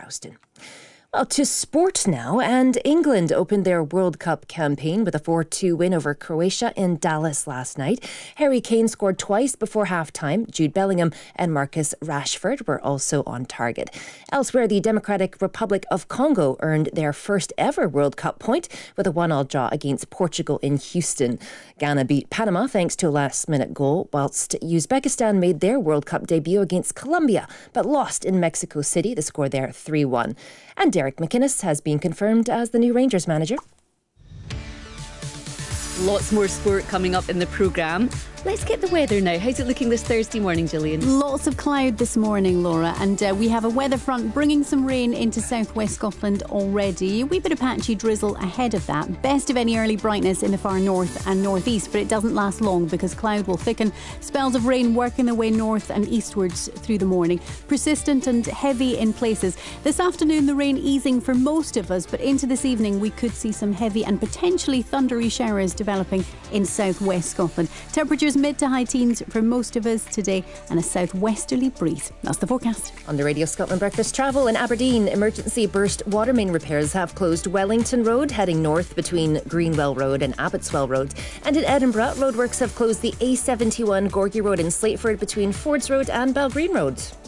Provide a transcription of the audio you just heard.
Rowston. Well, to sport now, and England opened their World Cup campaign with a 4-2 win over Croatia in Dallas last night. Harry Kane scored twice before half-time. Jude Bellingham and Marcus Rashford were also on target. Elsewhere, the Democratic Republic of Congo earned their first ever World Cup point with a 1-1 draw against Portugal in Houston. Ghana beat Panama thanks to a last-minute goal, whilst Uzbekistan made their World Cup debut against Colombia, but lost in Mexico City. The score there 3-1. And Derek McInnes has been confirmed as the new Rangers manager. Lots more sport coming up in the programme. Let's get the weather now. How's it looking this Thursday morning, Gillian? Lots of cloud this morning, Laura, and we have a weather front bringing some rain into southwest Scotland already. A wee bit of patchy drizzle ahead of that. Best of any early brightness in the far north and northeast, but it doesn't last long because cloud will thicken. Spells of rain working their way north and eastwards through the morning. Persistent and heavy in places. This afternoon, the rain easing for most of us, but into this evening we could see some heavy and potentially thundery showers developing in southwest Scotland. Temperatures mid to high teens for most of us today and a southwesterly breeze. That's the forecast. On the Radio Scotland Breakfast Travel in Aberdeen, emergency burst water main repairs have closed Wellington Road heading north between Greenwell Road and Abbotswell Road. And in Edinburgh, roadworks have closed the A71 Gorgie Road in Slateford between Fords Road and Belgreen Road.